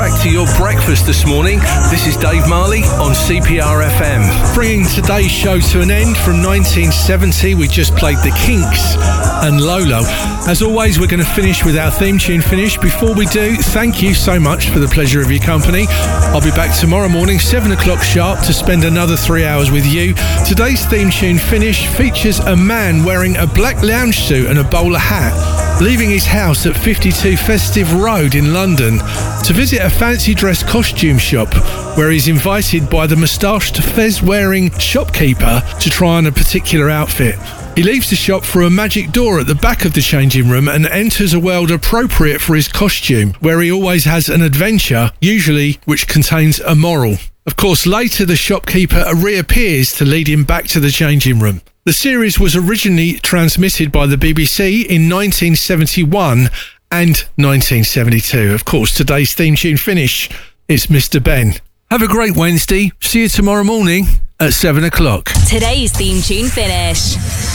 track to your breakfast this morning. This is Dave Marley on CPR FM. Bringing today's show to an end from 1970, we just played The Kinks and Lolo. As always, we're going to finish with our theme tune finish. Before we do, thank you so much for the pleasure of your company. I'll be back tomorrow morning, 7 o'clock sharp, to spend another 3 hours with you. Today's theme tune finish features a man wearing a black lounge suit and a bowler hat, leaving his house at 52 Festive Road in London to visit a fancy dress costume shop where he's invited by the moustached fez-wearing shopkeeper to try on a particular outfit. He leaves the shop through a magic door at the back of the changing room and enters a world appropriate for his costume, where he always has an adventure, usually which contains a moral. Of course, later the shopkeeper reappears to lead him back to the changing room. The series was originally transmitted by the BBC in 1971 and 1972. Of course, today's theme tune finish is Mr. Ben. Have a great Wednesday. See you tomorrow morning at 7 o'clock. Today's theme tune finish.